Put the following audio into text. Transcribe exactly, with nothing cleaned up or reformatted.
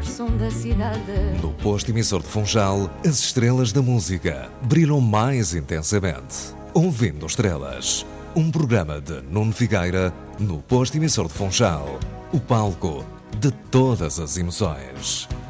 som da cidade. No posto emissor de Funchal, as estrelas da música brilham mais intensamente. Ouvindo Estrelas, um programa de Nuno Figueira no posto emissor de Funchal, o palco de todas as emoções.